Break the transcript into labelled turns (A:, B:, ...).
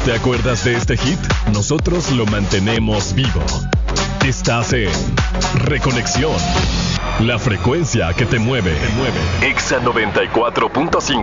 A: te acuerdas de este hit? Nosotros lo mantenemos vivo. Estás en Reconexión. La frecuencia que te mueve. Exa 94.5.